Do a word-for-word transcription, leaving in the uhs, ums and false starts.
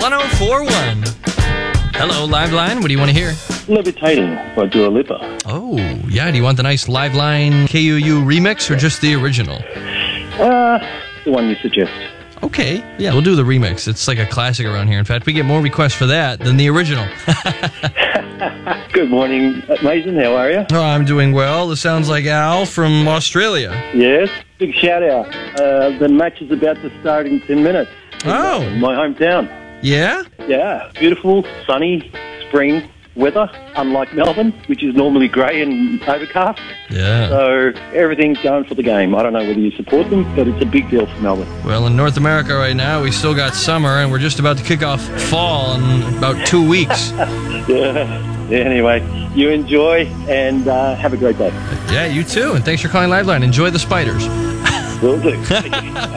one oh four point one. Hello, Liveline. What do you want to hear? Levitating by Dua Lipa. Oh, yeah. Do you want the nice Liveline K U U remix or just the original? Uh, the one you suggest. Okay. Yeah, we'll do the remix. It's like a classic around here. In fact, we get more requests for that than the original. Good morning, Mason. How are you? Oh, I'm doing well. This sounds like Al from Australia. Yes. Big shout out. Uh, the match is about to start in ten minutes. Oh. In my hometown. Yeah? Yeah. Beautiful, sunny, spring weather, unlike Melbourne, which is normally grey and overcast. Yeah. So everything's going for the game. I don't know whether you support them, but it's a big deal for Melbourne. Well, in North America right now, we still got summer, and we're just about to kick off fall in about two weeks. yeah. Yeah, anyway, you enjoy and uh, have a great day. Yeah, you too. And thanks for calling Liveline. Enjoy the spiders. Will do.